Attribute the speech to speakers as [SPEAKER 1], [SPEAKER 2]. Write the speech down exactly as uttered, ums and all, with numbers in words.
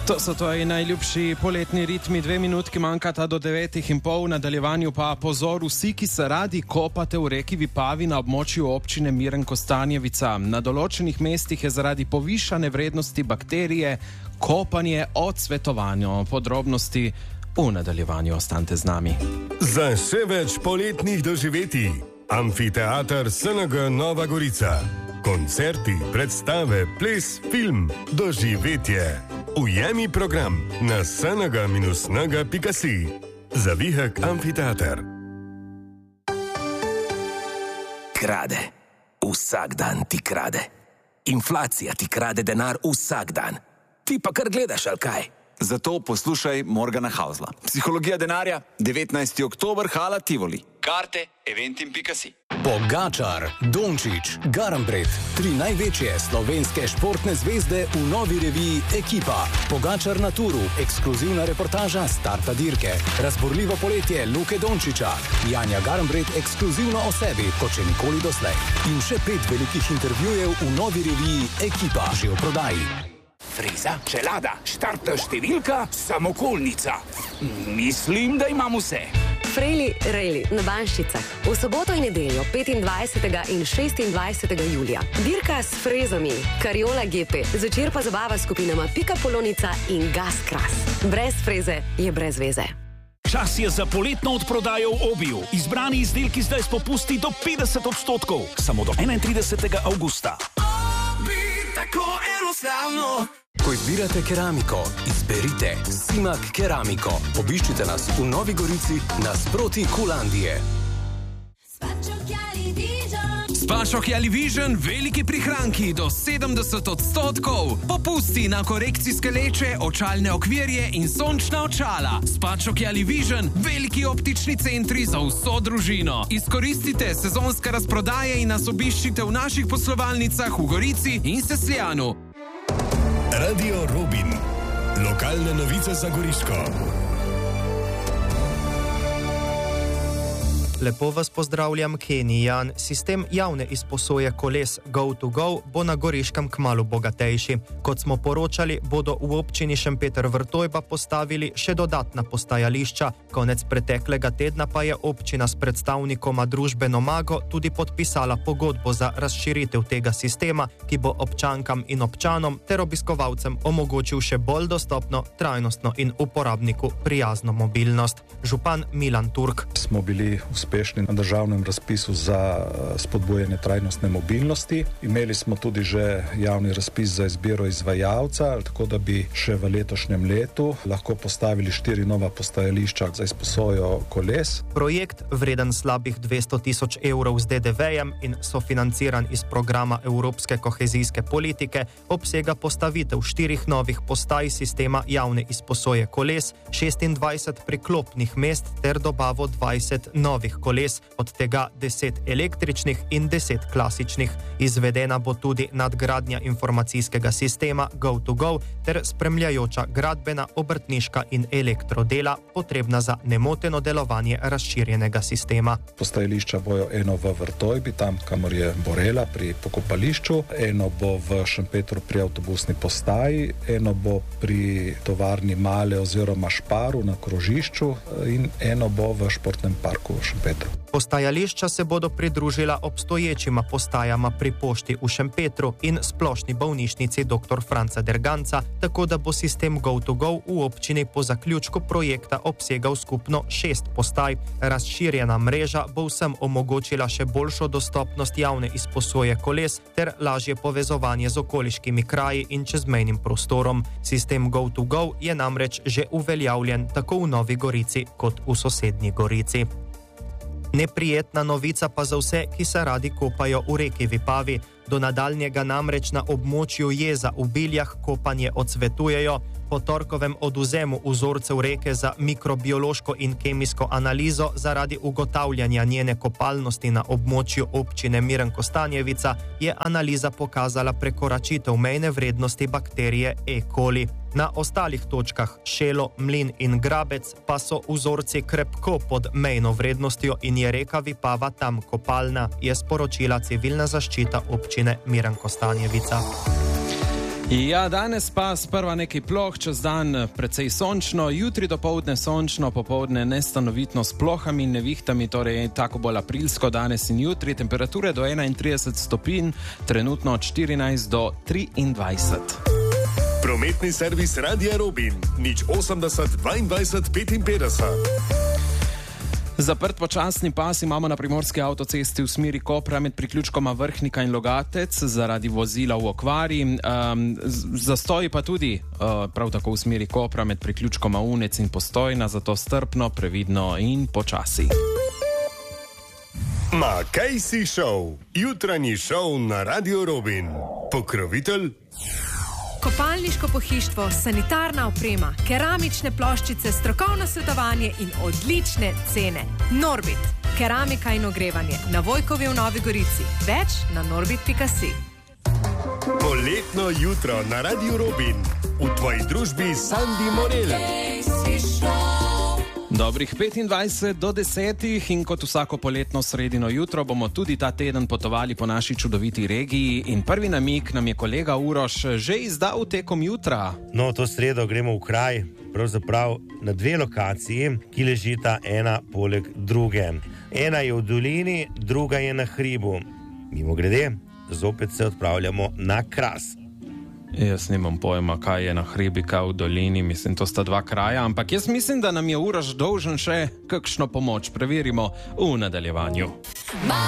[SPEAKER 1] To so tvoji najljubši poletni ritmi, dve minutki manjkata do devetih in pol, v nadaljevanju pa pozor vsi, ki se radi kopate v reki Vipavi na območju občine Miren-Kostanjevica. Na določenih mestih je zaradi povišane vrednosti bakterije kopanje odsvetovano. Podrobnosti v nadaljevanju, ostanite z nami.
[SPEAKER 2] Za še več poletnih doživetij, Amfiteater S N G Nova Gorica. Koncerti, predstave, ples, film, doživetje. Ujemi program na s n g dash n g pika si. Zavihek Amfiteater.
[SPEAKER 3] Krade. Vsak dan ti krade. Inflacija ti krade denar vsak dan. Ti pa kar gledaš, ali kaj?
[SPEAKER 4] Zato poslušaj Morgana Hausla. Psihologija denarja, devetnajsti oktober, Hala Tivoli. Karte eventim pika si.
[SPEAKER 5] Pogačar, Dončić, Garambret, tri največje slovenske športne zvezde v novi reviji Ekipa. Pogačar na turu, ekskluzivna reportaža starta dirke. Razborljivo poletje Luke Dončića. Janja Garambret ekskluzivno o sebi, kot še nikoli doslej. In še pet velikih intervjujev v novi reviji Ekipa, že v prodaji.
[SPEAKER 6] Friza, čelada, štartna številka, samokolnica. Mislim, da imam vse.
[SPEAKER 7] Frejli, rejli, na Banščicah. V soboto in nedeljo, petindvajsetega in šestindvajsetega julija. Dirka s frezami, Kariola G P, zvečer pa zabava s skupinama Pika Polonica in Gas Kras. Brez freze je brez veze.
[SPEAKER 8] Čas je za poletno odprodajo v Obiju. Izbrani izdelki zdaj s popusti do petdeset odstotkov. Samo do enaintridesetega avgusta.
[SPEAKER 6] Obi, tako enostavno.
[SPEAKER 5] Ko izbirate keramiko, izberite Simak Keramiko. Obiščite nas v Novi Gorici nasproti Kulandije.
[SPEAKER 1] Spačocchiali Vision, veliki prihranki do sedemdeset odstotkov. Popusti na korekcijske leče, očalne okvirje in sončna očala. Spačocchiali Vision, veliki optični centri za vso družino. Izkoristite sezonske razprodaje in nas obiščite v naših poslovalnicah v Gorici in Sesljanu.
[SPEAKER 2] Radio Robin. Lokalne novice za Goriško.
[SPEAKER 9] Lepo vas pozdravljam, Kenny Jan. Sistem javne izposoje koles Go to Go bo na Goriškem kmalu bogatejši. Kot smo poročali, bodo v občini Šempeter-Vrtojba postavili še dodatna postajališča. Konec preteklega tedna pa je občina s predstavnikoma družbe Nomago tudi podpisala pogodbo za razširitev tega sistema, ki bo občankam in občanom ter obiskovalcem omogočil še bolj dostopno, trajnostno in uporabniku prijazno mobilnost. Župan Milan Turk.
[SPEAKER 10] Smo bili uspešni na državnem razpisu za spodbujanje trajnostne mobilnosti. Imeli smo tudi že javni razpis za izbiro izvajalca, tako da bi še v letošnjem letu lahko postavili štiri nova postajališča za izposojo koles.
[SPEAKER 9] Projekt, vreden slabih dvesto tisoč evrov z D D V-jem in sofinanciran iz programa Evropske kohezijske politike, obsega postavitev štirih novih postaj sistema javne izposoje koles, šestindvajset priklopnih mest ter dobavo dvajset novih koles, od tega deset električnih in deset klasičnih. Izvedena bo tudi nadgradnja informacijskega sistema Go to Go ter spremljajoča gradbena, obrtniška in elektrodela, potrebna za nemoteno delovanje razširjenega sistema.
[SPEAKER 10] Postajališča bojo eno v Vrtojbi, tam kamor je Borela pri pokopališču, eno bo v Šempetru pri avtobusni postaji, eno bo pri tovarni Male oziroma Šparu na krožišču in eno bo v športnem parku v Šempetru.
[SPEAKER 9] Postajališča se bodo pridružila obstoječima postajama pri pošti v Šempetru in splošni bolnišnici doktor Franca Derganca, tako da bo sistem Go to Go v občini po zaključku projekta obsegal skupno šest postaj. Razširjena mreža bo vsem omogočila še boljšo dostopnost javne izposoje koles ter lažje povezovanje z okoliškimi kraji in čezmejnim prostorom. Sistem Go to Go je namreč že uveljavljen tako v Novi Gorici kot v sosednji Gorici. Neprijetna novica pa za vse, ki se radi kopajo v reki Vipavi. Do nadaljnjega namreč na območju jeza v Biljah kopanje odsvetujejo. Po torkovem odvzemu vzorcev reke za mikrobiološko in kemijsko analizo zaradi ugotavljanja njene kopalnosti na območju občine Miren-Kostanjevica je analiza pokazala prekoračitev mejne vrednosti bakterije E. coli. Na ostalih točkah Šelo, Mlin in Grabec pa so vzorci krepko pod mejno vrednostjo in je reka Vipava tam kopalna, je sporočila civilna zaščita občine Miren-Kostanjevica.
[SPEAKER 1] Ja, danes pa sprva nekaj ploh, čez dan precej sončno, jutri dopoldne sončno, popoldne nestanovitno s plohami in nevihtami, torej tako bolj aprilsko danes in jutri, temperature do enaintrideset stopinj, trenutno od štirinajst do triindvajset.
[SPEAKER 2] Prometni servis Radia Robin, nič osemdeset dvaindvajset petinpetdeset.
[SPEAKER 1] Zaprt počasni pas imamo na primorski avtocesti v smeri Kopra med priključkoma Vrhnika in Logatec zaradi vozila v okvari. Um, zastoji pa tudi uh, prav tako v smeri Kopra med priključkoma Unec in Postojna, zato strpno, previdno in počasi.
[SPEAKER 2] Ma kaj si šov? Jutranji šov na Radio Robin. Pokrovitelj?
[SPEAKER 11] Kopalniško pohištvo, sanitarna oprema, keramične ploščice, strokovno svetovanje in odlične cene. Norbit, keramika in ogrevanje, na Vojkovi v Novi Gorici. Več na norbit pika si.
[SPEAKER 2] Poletno jutro na Radio Robin. V tvoji družbi Sandi Morel.
[SPEAKER 1] Dobrih petindvajset do desetih in kot vsako poletno sredino jutro bomo tudi ta teden potovali po naši čudoviti regiji in prvi namig nam je kolega Uroš že izdal tekom jutra.
[SPEAKER 12] No, to sredo gremo v kraj, pravzaprav na dve lokaciji, ki ležita ena poleg druge. Ena je v dolini, druga je na hribu. Mimogrede, zopet se odpravljamo na Kras.
[SPEAKER 1] Jaz nimam pojma, kaj je na hribi, kaj v dolini, mislim, to sta dva kraja, ampak jaz mislim, da nam je Uroš dolžen še kakšno pomoč. Preverimo v nadaljevanju.